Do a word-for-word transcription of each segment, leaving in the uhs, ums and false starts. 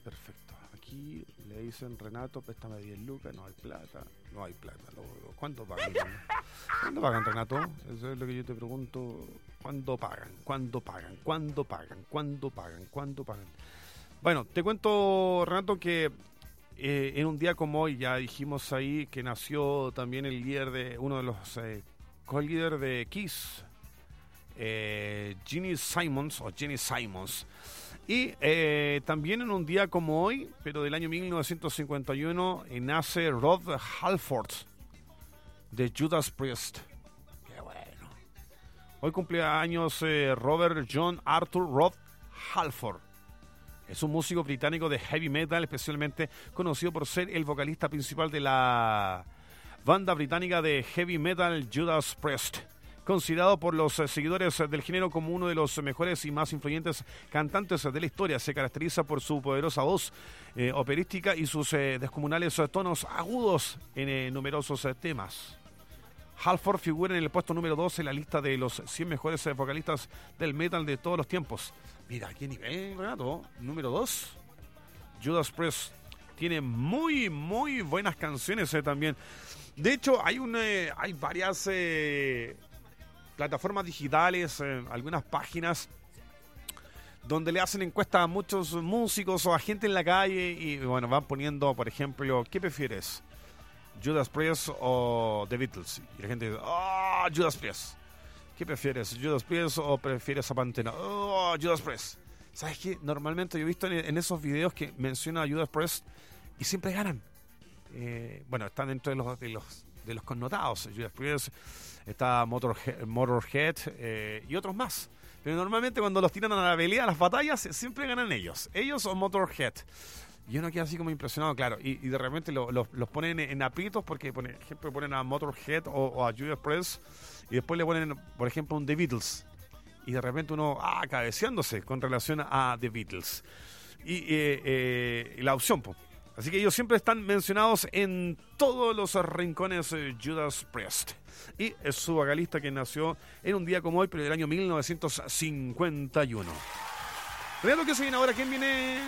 perfecto. Aquí le dicen, Renato, préstame diez lucas, no hay plata, no hay plata. No, ¿cuánto pagan? ¿Cuándo pagan, Renato? Eso es lo que yo te pregunto. ¿Cuándo pagan? ¿Cuándo pagan? ¿Cuándo pagan? ¿Cuándo pagan? ¿Cuándo pagan? Bueno, te cuento, Renato, que eh, en un día como hoy, ya dijimos ahí que nació también el líder de, uno de los eh, co-líderes de Kiss, eh, Gene Simmons, o Gene Simmons. Y eh, también en un día como hoy, pero del año mil novecientos cincuenta y uno, eh, nace Rob Halford, de Judas Priest. Qué bueno. Hoy cumple años eh, Robert John Arthur Rob Halford. Es un músico británico de heavy metal, especialmente conocido por ser el vocalista principal de la banda británica de heavy metal Judas Priest. Considerado por los seguidores del género como uno de los mejores y más influyentes cantantes de la historia, se caracteriza por su poderosa voz eh, operística y sus eh, descomunales tonos agudos en eh, numerosos eh, temas. Halford figura en el puesto número dos en la lista de los cien mejores eh, vocalistas del metal de todos los tiempos. Mira, qué nivel, Renato. Número dos. Judas Priest tiene muy, muy buenas canciones eh, también. De hecho, hay, un, eh, hay varias eh, plataformas digitales, eh, algunas páginas donde le hacen encuestas a muchos músicos o a gente en la calle y bueno, van poniendo, por ejemplo, ¿qué prefieres? ¿Judas Priest o The Beatles? Y la gente dice, ¡oh, Judas Priest! ¿Qué prefieres? ¿Judas Priest o prefieres a Pantera? ¡Oh, Judas Priest! ¿Sabes qué? Normalmente yo he visto en, en esos videos que menciona a Judas Priest y siempre ganan. Eh, bueno, están dentro de los de los, de los connotados. Judas Priest, está Motorhead, Motorhead eh, y otros más. Pero normalmente cuando los tiran a la pelea, a las batallas, siempre ganan ellos. Ellos o Motorhead. Y uno queda así como impresionado, claro. Y, y de repente lo, lo, los ponen en aprietos porque, por ejemplo, ponen a Motorhead o, o a Judas Priest y después le ponen, por ejemplo, un The Beatles. Y de repente uno, ah, cabeceándose con relación a The Beatles. Y eh, eh, la opción, pues. Así que ellos siempre están mencionados en todos los rincones de Judas Priest. Y es su vocalista que nació en un día como hoy, pero del año mil novecientos cincuenta y uno. Renato, ¿qué se viene ahora? ¿Quién viene?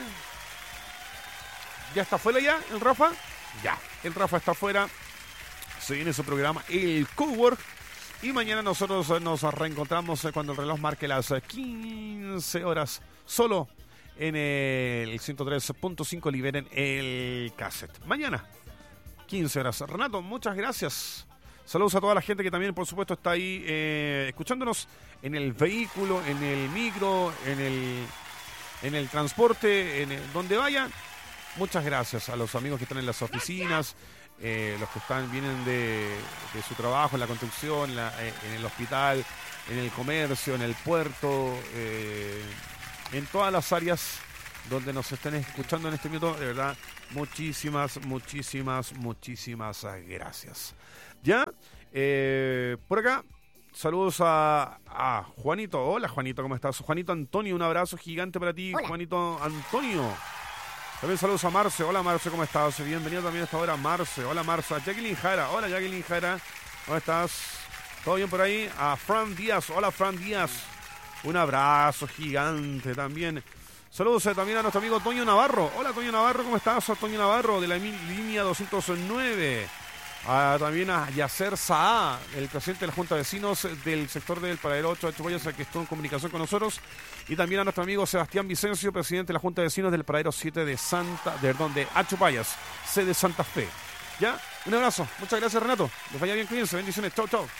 ¿Ya está fuera ya el Rafa? Ya, el Rafa está fuera. Se viene su programa, el Cowork. Y mañana nosotros nos reencontramos cuando el reloj marque las quince horas. Solo en el ciento tres punto cinco liberen el cassette. Mañana, quince horas. Renato, muchas gracias. Saludos a toda la gente que también, por supuesto, está ahí eh, escuchándonos en el vehículo, en el micro, en el, en el transporte, en el, donde vayan. Muchas gracias a los amigos que están en las oficinas, eh, los que están vienen de, de su trabajo, en la construcción, la, eh, en el hospital, en el comercio, en el puerto, eh, en todas las áreas donde nos estén escuchando en este minuto. De verdad, muchísimas, muchísimas, muchísimas gracias. Ya, eh, por acá, saludos a, a Juanito. Hola, Juanito, ¿cómo estás? Juanito Antonio, un abrazo gigante para ti. Hola. Juanito Antonio. También saludos a Marce. Hola, Marce, ¿cómo estás? Bienvenido también a esta hora, Marce. Hola, Marce. Jacqueline Jara. Hola, Jacqueline Jara. ¿Cómo estás? ¿Todo bien por ahí? A Fran Díaz. Hola, Fran Díaz. Un abrazo gigante también. Saludos eh, también a nuestro amigo Toño Navarro. Hola, Toño Navarro, ¿cómo estás? Toño Navarro, de la línea doscientos nueve. Ah, también a Yacer Saá, el presidente de la Junta de Vecinos del sector del Paradero ocho de Achupayas, que estuvo en comunicación con nosotros. Y también a nuestro amigo Sebastián Vicencio, presidente de la Junta de Vecinos del Paradero siete de Santa, de, perdón, de Achupayas, sede de Santa Fe. ¿Ya? Un abrazo. Muchas gracias, Renato. Les vaya bien, cuídense. Bendiciones. Chau, chau.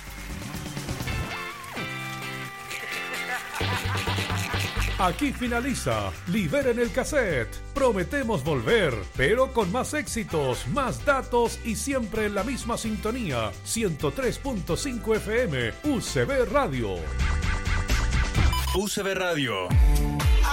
Aquí finaliza Liberen el Cassette. Prometemos volver, pero con más éxitos, más datos y siempre en la misma sintonía. ciento tres punto cinco F M, U C B Radio. U C B Radio.